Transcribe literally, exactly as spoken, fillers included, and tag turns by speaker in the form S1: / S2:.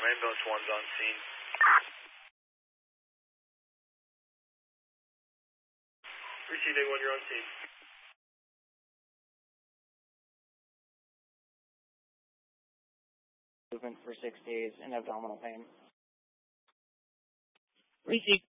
S1: ambulance one's on scene. Received A one, you're on scene.
S2: Movement for six days and abdominal pain.
S3: Received.